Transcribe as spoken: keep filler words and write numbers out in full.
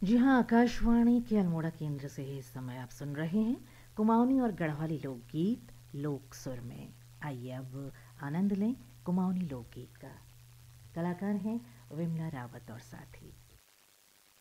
जी हाँ, आकाशवाणी के अल्मोड़ा केंद्र से ही इस समय आप सुन रहे हैं कुमाऊनी और गढ़वाली लोकगीत लोक सुर में। आइए अब आनंद लें कुमाऊनी लोकगीत का। कलाकार हैं विमला रावत और साथी।